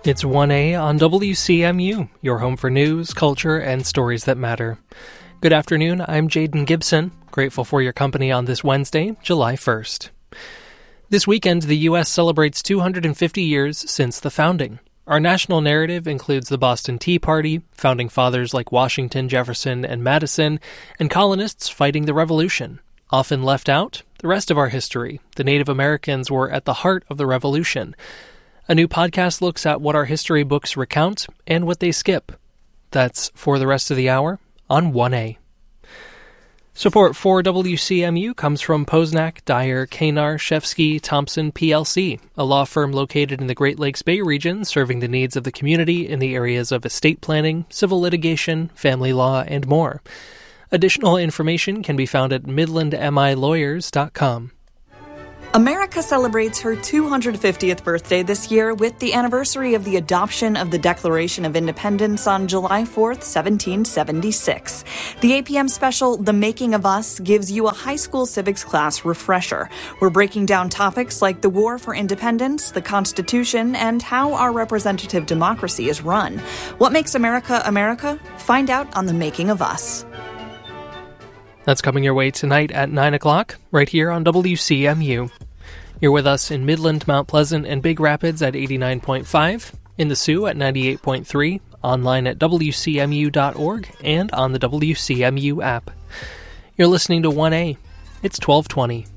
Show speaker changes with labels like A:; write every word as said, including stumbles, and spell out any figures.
A: It's one A on W C M U, your home for news, culture, and stories that matter. Good afternoon, I'm Jaden Gibson, grateful for your company on this Wednesday, July first. This weekend, the U S celebrates two hundred fifty years since the founding. Our national narrative includes the Boston Tea Party, founding fathers like Washington, Jefferson, and Madison, and colonists fighting the Revolution. Often left out, the rest of our history. The Native Americans were at the heart of the Revolution. A new podcast looks at what our history books recount and what they skip. That's for the rest of the hour on one A. Support for W C M U comes from Posnack, Dyer, Kanar, Shefsky, Thompson, P L C, a law firm located in the Great Lakes Bay region serving the needs of the community in the areas of estate planning, civil litigation, family law, and more. Additional information can be found at midland m i lawyers dot com.
B: America celebrates her two hundred fiftieth birthday this year with the anniversary of the adoption of the Declaration of Independence on July fourth, seventeen seventy-six. The eight p.m. special, The Making of Us, gives you a high school civics class refresher. We're breaking down topics like the War for Independence, the Constitution, and how our representative democracy is run. What makes America America? Find out on The Making of Us.
A: That's coming your way tonight at nine o'clock, right here on W C M U. You're with us in Midland, Mount Pleasant, and Big Rapids at eighty-nine point five, in the Sioux at ninety-eight point three, online at w c m u dot org, and on the W C M U app. You're listening to one A. It's twelve twenty.